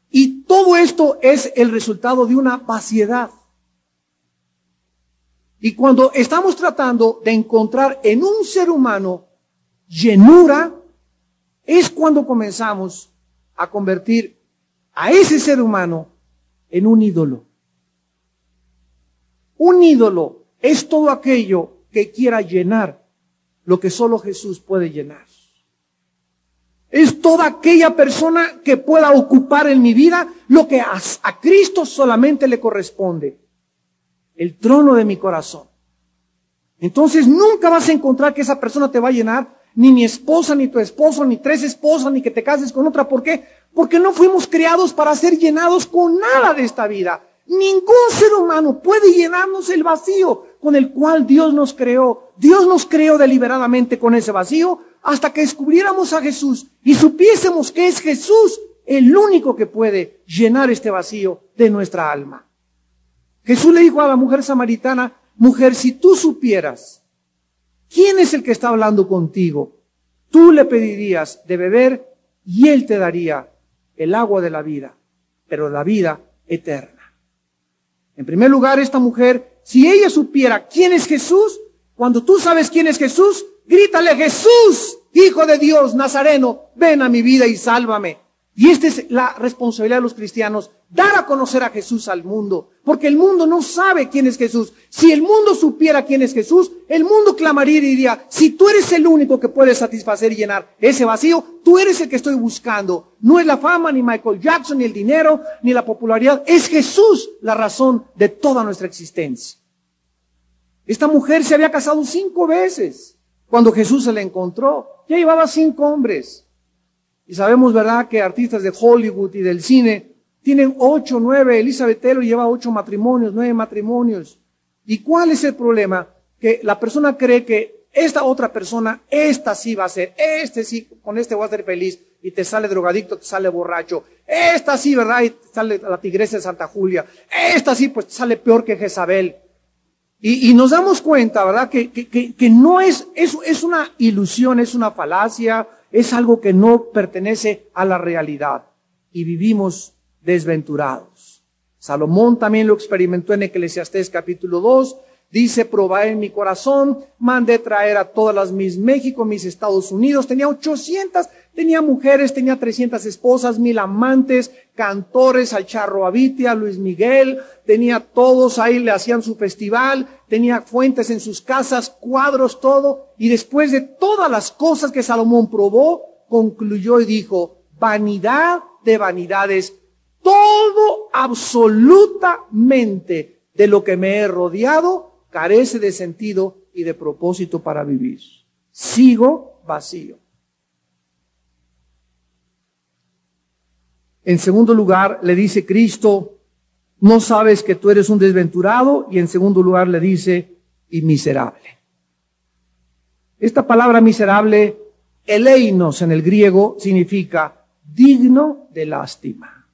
Y todo esto es el resultado de una vaciedad. Y cuando estamos tratando de encontrar en un ser humano llenura, es cuando comenzamos a convertir a ese ser humano en un ídolo. Un ídolo es todo aquello que quiera llenar lo que solo Jesús puede llenar. Es toda aquella persona que pueda ocupar en mi vida lo que a Cristo solamente le corresponde. El trono de mi corazón. Entonces nunca vas a encontrar que esa persona te va a llenar, ni mi esposa, ni tu esposo, ni 3 esposas, ni que te cases con otra. ¿Por qué? Porque no fuimos creados para ser llenados con nada de esta vida. Ningún ser humano puede llenarnos el vacío con el cual Dios nos creó. Dios nos creó deliberadamente con ese vacío hasta que descubriéramos a Jesús y supiésemos que es Jesús el único que puede llenar este vacío de nuestra alma. Jesús le dijo a la mujer samaritana: mujer, si tú supieras quién es el que está hablando contigo, tú le pedirías de beber y él te daría el agua de la vida, pero la vida eterna. En primer lugar, esta mujer, si ella supiera quién es Jesús, cuando tú sabes quién es Jesús, grítale: Jesús, Hijo de Dios, Nazareno, ven a mi vida y sálvame. Y esta es la responsabilidad de los cristianos, dar a conocer a Jesús al mundo, porque el mundo no sabe quién es Jesús. Si el mundo supiera quién es Jesús, el mundo clamaría y diría: si tú eres el único que puede satisfacer y llenar ese vacío, tú eres el que estoy buscando. No es la fama, ni Michael Jackson, ni el dinero, ni la popularidad. Es Jesús la razón de toda nuestra existencia. Esta mujer se había casado 5 veces cuando Jesús se la encontró. Ya llevaba 5 hombres. Y sabemos, ¿verdad?, que artistas de Hollywood y del cine tienen 8, 9. Elizabeth Taylor lleva 8 matrimonios, 9 matrimonios. ¿Y cuál es el problema? Que la persona cree que esta otra persona, esta sí va a ser, este sí, con este voy a ser feliz, y te sale drogadicto, te sale borracho. Esta sí, ¿verdad?, y te sale la tigresa de Santa Julia. Esta sí, pues te sale peor que Jezabel. Y nos damos cuenta, ¿verdad?, que no es una ilusión, es una falacia, es algo que no pertenece a la realidad. Y vivimos desventurados. Salomón también lo experimentó en Eclesiastés capítulo 2. Dice: probé en mi corazón, mandé traer a todas las Miss México, Miss Estados Unidos. Tenía 800, tenía mujeres, tenía 300 esposas, 1000 amantes, cantores, al Charro Abitia, a Luis Miguel. Tenía todos ahí, le hacían su festival. Tenía fuentes en sus casas, cuadros, todo. Y después de todas las cosas que Salomón probó, concluyó y dijo: vanidad de vanidades, todo absolutamente de lo que me he rodeado carece de sentido y de propósito para vivir. Sigo vacío. En segundo lugar, le dice Cristo: no sabes que tú eres un desventurado. Y en segundo lugar le dice: y miserable. Esta palabra miserable, eleinos en el griego, significa digno de lástima.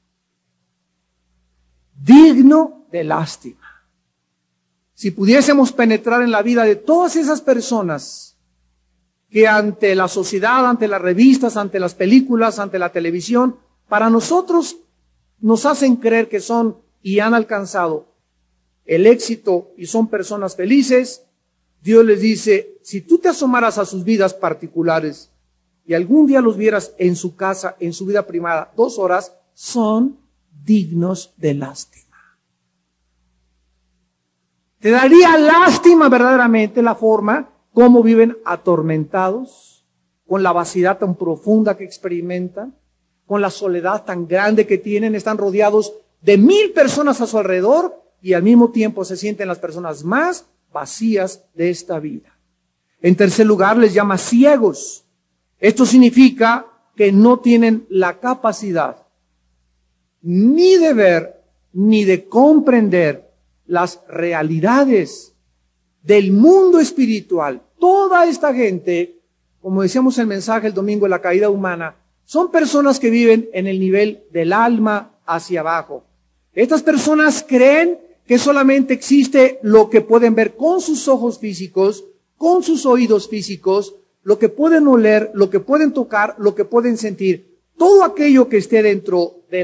Digno de lástima. Si pudiésemos penetrar en la vida de todas esas personas que ante la sociedad, ante las revistas, ante las películas, ante la televisión, para nosotros nos hacen creer que son y han alcanzado el éxito y son personas felices, Dios les dice: si tú te asomaras a sus vidas particulares y algún día los vieras en su casa, en su vida privada, 2 horas, son dignos de lástima. Te daría lástima verdaderamente la forma como viven atormentados, con la vaciedad tan profunda que experimentan, con la soledad tan grande que tienen. Están rodeados de 1000 personas a su alrededor y al mismo tiempo se sienten las personas más vacías de esta vida. En tercer lugar, les llama ciegos. Esto significa que no tienen la capacidad ni de ver ni de comprender las realidades del mundo espiritual. Toda esta gente, como decíamos en el mensaje el domingo de la caída humana, son personas que viven en el nivel del alma hacia abajo. Estas personas creen que solamente existe lo que pueden ver con sus ojos físicos, con sus oídos físicos, lo que pueden oler, lo que pueden tocar, lo que pueden sentir. Todo aquello que esté dentro de